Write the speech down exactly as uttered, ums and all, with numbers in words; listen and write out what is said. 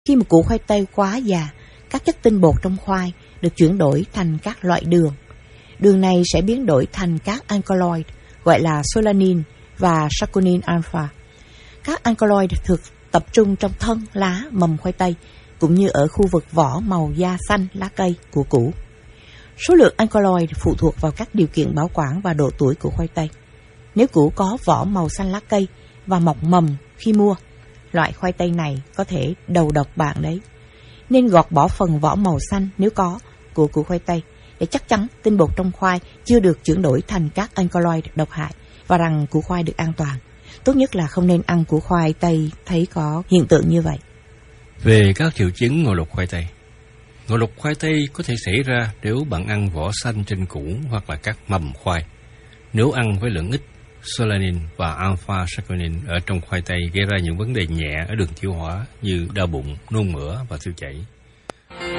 Khi mà củ khoai tây quá già, các chất tinh bột trong khoai được chuyển đổi thành các loại đường. Đường này sẽ biến đổi thành các alkaloid gọi là solanine và saccharinin alpha. Các alkaloid thường tập trung trong thân, lá, mầm khoai tây cũng như ở khu vực vỏ màu da xanh lá cây của củ. Số lượng alkaloid phụ thuộc vào các điều kiện bảo quản và độ tuổi của khoai tây. Nếu củ có vỏ màu xanh lá cây và mọc mầm khi mua, loại khoai tây này có thể đầu độc bạn đấy. Nên gọt bỏ phần vỏ màu xanh nếu có của củ khoai tây để chắc chắn tinh bột trong khoai chưa được chuyển đổi thành các alkaloid độc hại và rằng củ khoai được an toàn. Tốt nhất là không nên ăn củ khoai tây thấy có hiện tượng như vậy. Về các triệu chứng ngộ độc khoai tây. Ngộ độc khoai tây có thể xảy ra nếu bạn ăn vỏ xanh trên củ hoặc là các mầm khoai. Nếu ăn với lượng ít solanine và alpha saccharinin ở trong khoai tây gây ra những vấn đề nhẹ ở đường tiêu hóa như đau bụng, nôn mửa và tiêu chảy.